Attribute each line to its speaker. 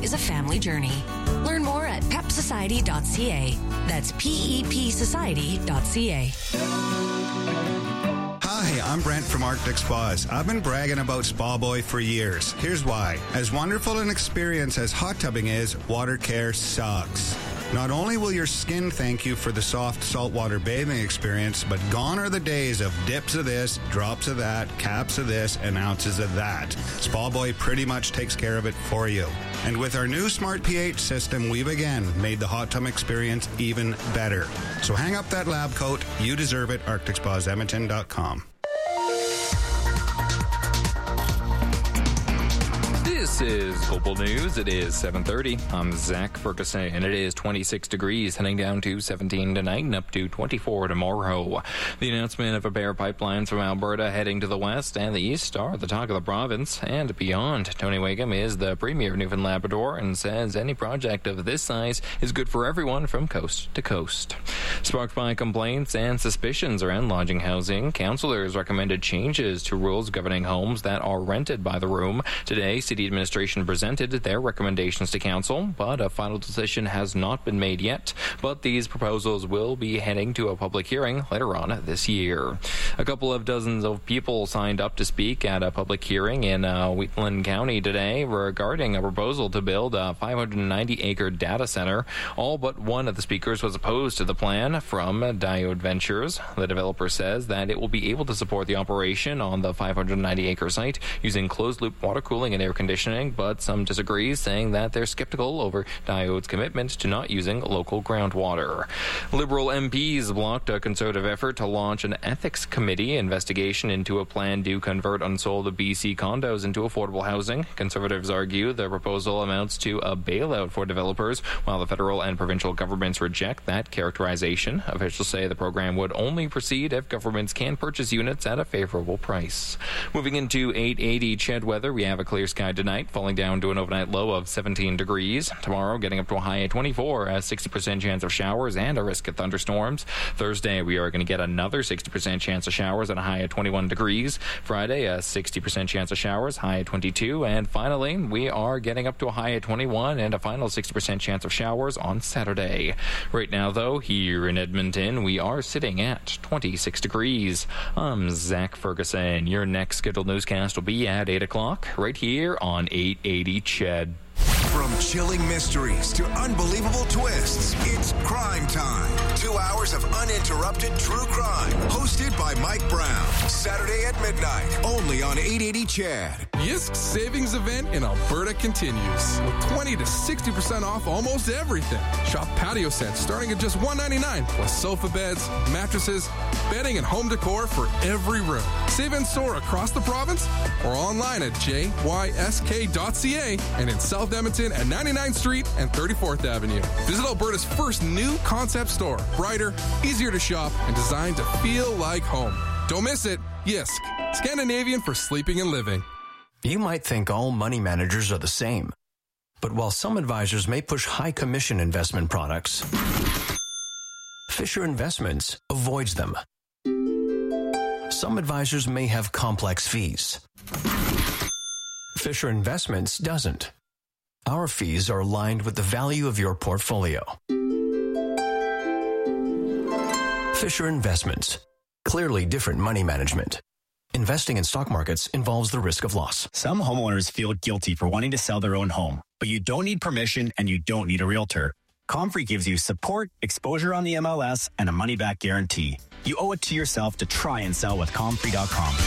Speaker 1: is a family journey. Learn more at pepsociety.ca. That's PEPsociety.ca.
Speaker 2: Hi, I'm Brent from Arctic Spas. I've been bragging about Spa Boy for years. Here's why. As wonderful an experience as hot tubbing is, water care sucks. Not only will your skin thank you for the soft saltwater bathing experience, but gone are the days of dips of this, drops of that, caps of this, and ounces of that. Spa Boy pretty much takes care of it for you. And with our new Smart pH system, we've again made the hot tub experience even better. So hang up that lab coat. You deserve it. ArcticSpasEdmonton.com.
Speaker 3: This is Global News. It is 7:30. I'm Zach Ferguson, and it is 26 degrees, heading down to 17 tonight and up to 24 tomorrow. The announcement of a pair of pipelines from Alberta heading to the west and the east are the talk of the province and beyond. Tony Wakeham is the Premier of Newfoundland Labrador and says any project of this size is good for everyone from coast to coast. Sparked by complaints and suspicions around lodging housing, councillors recommended changes to rules governing homes that are rented by the room. Today, City Administration presented their recommendations to Council, but a final decision has not been made yet. But these proposals will be heading to a public hearing later on this year. A couple of dozens of people signed up to speak at a public hearing in Wheatland County today regarding a proposal to build a 590-acre data center. All but one of the speakers was opposed to the plan from Diode Ventures. The developer says that it will be able to support the operation on the 590-acre site using closed-loop water cooling and air conditioning, but some disagree, saying that they're skeptical over Diode's commitment to not using local groundwater. Liberal MPs blocked a Conservative effort to launch an ethics committee investigation into a plan to convert unsold BC condos into affordable housing. Conservatives argue the proposal amounts to a bailout for developers, while the federal and provincial governments reject that characterization. Officials say the program would only proceed if governments can purchase units at a favorable price. Moving into 880 Ched weather, we have a clear sky tonight, falling down to an overnight low of 17 degrees. Tomorrow, getting up to a high of 24, a 60% chance of showers and a risk of thunderstorms. Thursday, we are going to get another 60% chance of showers and a high of 21 degrees. Friday, a 60% chance of showers, high of 22. And finally, we are getting up to a high of 21 and a final 60% chance of showers on Saturday. Right now, though, here in Edmonton, we are sitting at 26 degrees. I'm Zach Ferguson. Your next scheduled newscast will be at 8 o'clock right here on 880 Ched.
Speaker 4: From chilling mysteries to unbelievable twists, it's Crime Time. 2 hours of uninterrupted true crime. Hosted by Mike Brown. Saturday at midnight. Only on 880 Ched.
Speaker 5: Yisk's savings event in Alberta continues. With 20 to 60% off almost everything. Shop patio sets starting at just $199. Plus sofa beds, mattresses, bedding, and home decor for every room. Save and soar across the province or online at jysk.ca and in South Edmonton at 99th Street and 34th Avenue. Visit Alberta's first new concept store. Brighter, easier to shop, and designed to feel like home. Don't miss it. Yisk. Scandinavian for sleeping and living.
Speaker 6: You might think all money managers are the same. But while some advisors may push high commission investment products, Fisher Investments avoids them. Some advisors may have complex fees. Fisher Investments doesn't. Our fees are aligned with the value of your portfolio. Fisher Investments. Clearly different money management. Investing in stock markets involves the risk of loss.
Speaker 7: Some homeowners feel guilty for wanting to sell their own home, but you don't need permission and you don't need a realtor. Comfrey gives you support, exposure on the MLS, and a money-back guarantee. You owe it to yourself to try and sell with Comfrey.com.